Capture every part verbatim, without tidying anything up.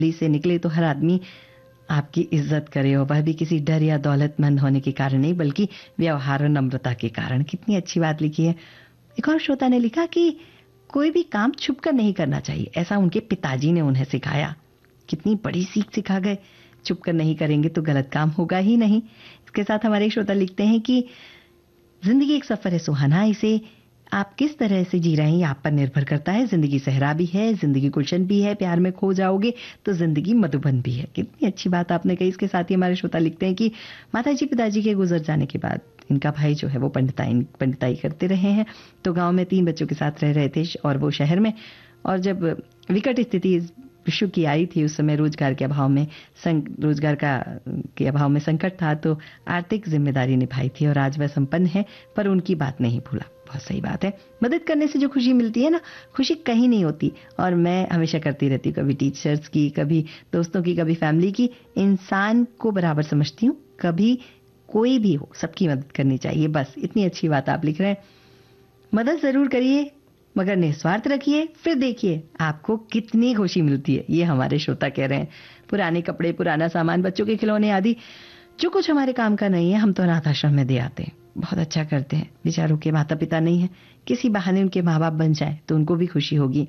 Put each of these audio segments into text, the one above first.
से निकले तो हर आदमी आपकी इज्जत करे, और वह भी किसी डर या दौलतमंद होने के कारण नहीं, बल्कि व्यवहार और नम्रता के कारण। कितनी अच्छी बात लिखी है। एक और श्रोता ने लिखा कि कोई भी काम छुपकर नहीं करना चाहिए, ऐसा उनके पिताजी ने उन्हें सिखाया। कितनी बड़ी सीख सिखा गए। छुपकर नहीं करेंगे तो गलत काम होगा ही नहीं। इसके साथ हमारे श्रोता लिखते हैं कि जिंदगी एक सफर है सुहाना, इसे आप किस तरह से जी रहे हैं ये आप पर निर्भर करता है। जिंदगी सहरा भी है, जिंदगी गुलशन भी है, प्यार में खो जाओगे तो जिंदगी मधुबन भी है। कितनी अच्छी बात आपने कही। इसके साथ ही हमारे श्रोता लिखते हैं कि माताजी पिताजी के गुजर जाने के बाद इनका भाई जो है वो पंडिताई पंडिताई करते रहे हैं, तो गांव में तीन बच्चों के साथ रह रहे थे और वो शहर में। और जब विकट स्थिति विश्व की आई थी, उस समय रोजगार के अभाव में रोजगार का के अभाव में संकट था, तो आर्थिक जिम्मेदारी निभाई थी और आज वह संपन्न है, पर उनकी बात नहीं भूला। बहुत सही बात है। मदद करने से जो खुशी मिलती है ना, खुशी कहीं नहीं होती। और मैं हमेशा करती रहती हूँ, कभी टीचर्स की, कभी दोस्तों की, कभी फैमिली की। इंसान को बराबर समझती हूँ, कभी कोई भी हो सबकी मदद करनी चाहिए। बस इतनी अच्छी बात आप लिख रहे हैं। मदद जरूर करिए मगर निस्वार्थ रखिए, फिर देखिए आपको कितनी खुशी मिलती है। ये हमारे श्रोता कह रहे हैं। पुराने कपड़े, पुराना सामान, बच्चों के खिलौने आदि जो कुछ हमारे काम का नहीं है, हम तो अनाथ आश्रम में दे आते हैं। बहुत अच्छा करते हैं। बेचारों के माता पिता नहीं है, किसी बहाने उनके माँ बाप बन जाए तो उनको भी खुशी होगी।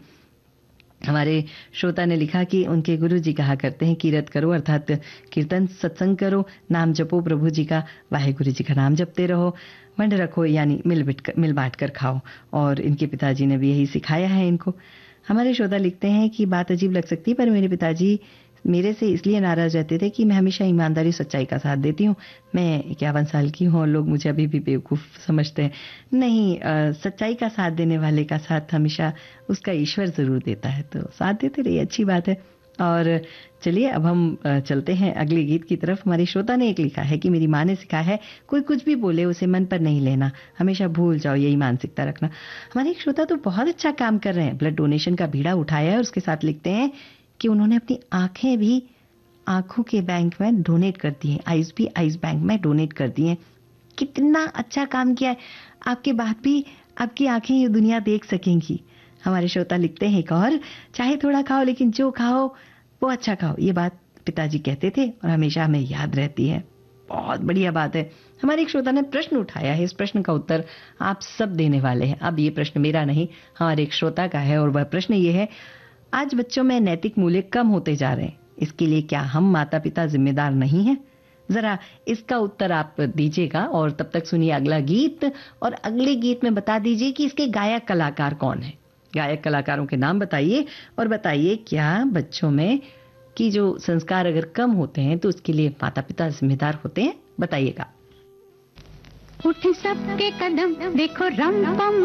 हमारे श्रोता ने लिखा कि उनके गुरु जी कहा करते हैं, कीरत करो अर्थात कीर्तन सत्संग करो, नाम जपो प्रभु जी का, वाहेगुरु जी का नाम जपते रहो, वंड रखो यानी मिल मिल बांट कर खाओ। और इनके पिताजी ने भी यही सिखाया है इनको। हमारे श्रोता लिखते हैं कि बात अजीब लग सकती है, पर मेरे पिताजी मेरे से इसलिए नाराज रहते थे कि मैं हमेशा ईमानदारी सच्चाई का साथ देती हूँ। मैं इक्यावन साल की हूँ और लोग मुझे अभी भी बेवकूफ़ समझते हैं। नहीं, आ, सच्चाई का साथ देने वाले का साथ हमेशा उसका ईश्वर जरूर देता है, तो साथ देते रहिए, अच्छी बात है। और चलिए अब हम चलते हैं अगले गीत की तरफ। हमारी श्रोता ने एक लिखा है कि मेरी माँ ने सिखाया है, कोई कुछ भी बोले उसे मन पर नहीं लेना, हमेशा भूल जाओ, यही मानसिकता रखना। हमारे एक श्रोता तो बहुत अच्छा काम कर रहे हैं, ब्लड डोनेशन का बीड़ा उठाया है और उसके साथ लिखते हैं कि उन्होंने अपनी आंखें भी आंखों के बैंक में डोनेट कर दी हैं, आइज भी आइज बैंक में डोनेट कर दी हैं। कितना अच्छा काम किया है। आपके बाद भी आपकी आंखें ये दुनिया देख सकेंगी। हमारे श्रोता लिखते हैं एक और, चाहे थोड़ा खाओ लेकिन जो खाओ वो अच्छा खाओ, ये बात पिताजी कहते थे और हमेशा हमें याद रहती है। बहुत बढ़िया बात है। हमारे एक श्रोता ने प्रश्न उठाया है, इस प्रश्न का उत्तर आप सब देने वाले हैं। अब ये प्रश्न मेरा नहीं, हमारे एक श्रोता का है और वह प्रश्न ये है, आज बच्चों में नैतिक मूल्य कम होते जा रहे हैं, इसके लिए क्या हम माता पिता जिम्मेदार नहीं हैं? जरा इसका उत्तर आप दीजिएगा। और तब तक सुनिए अगला गीत, और अगले गीत में बता दीजिए कि इसके गायक कलाकार कौन है। गायक कलाकारों के नाम बताइए और बताइए क्या बच्चों में की जो संस्कार अगर कम होते हैं तो उसके लिए माता पिता जिम्मेदार होते हैं, बताइएगा। उठ सबके कदम देखो रम पम